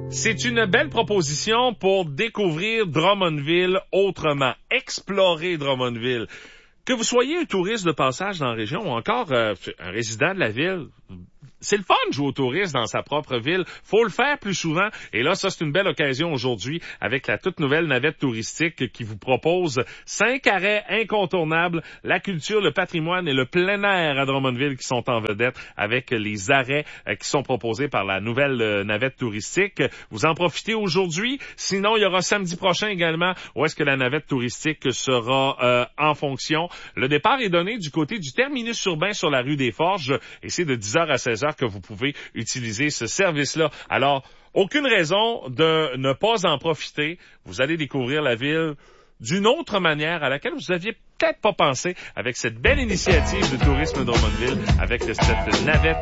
C'est une belle proposition pour découvrir Drummondville autrement, explorer Drummondville. Que vous soyez un touriste de passage dans la région ou encore un résident de la ville, c'est le fun de jouer au touriste dans sa propre ville. Faut le faire plus souvent. Et là, ça, c'est une belle occasion aujourd'hui avec la toute nouvelle navette touristique qui vous propose 5 arrêts incontournables, la culture, le patrimoine et le plein air à Drummondville qui sont en vedette avec les arrêts qui sont proposés par la nouvelle navette touristique. Vous en profitez aujourd'hui. Sinon, il y aura samedi prochain également où est-ce que la navette touristique sera en fonction. Le départ est donné du côté du terminus urbain sur la rue des Forges et c'est de 10h à 16h que vous pouvez utiliser ce service-là. Alors, aucune raison de ne pas en profiter. Vous allez découvrir la ville d'une autre manière à laquelle vous aviez peut-être pas pensé avec cette belle initiative de tourisme Drummondville, avec cette navette